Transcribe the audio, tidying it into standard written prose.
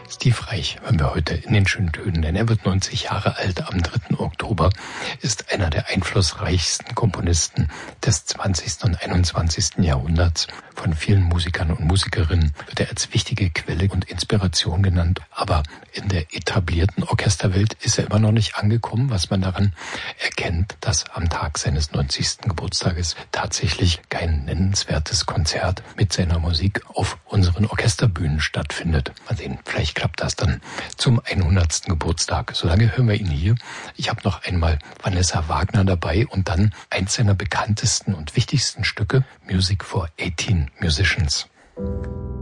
Steve Reich hören wir heute in den schönen Tönen, denn er wird 90 Jahre alt am 3. Oktober, ist einer der einflussreichsten Komponisten des 20. und 21. Jahrhunderts. Von vielen Musikern und Musikerinnen wird er als wichtige Quelle und Inspiration genannt. Aber in der etablierten Orchesterwelt ist er immer noch nicht angekommen, was man daran erkennt, dass am Tag seines 90. Geburtstages tatsächlich kein nennenswertes Konzert mit seiner Musik auf unseren Orchesterbühnen stattfindet. Mal sehen, vielleicht klappt das dann zum 100. Geburtstag. Solange hören wir ihn hier. Ich habe noch einmal Vanessa Wagner dabei und dann eins seiner bekanntesten und wichtigsten Stücke, Music for 18 Musicians.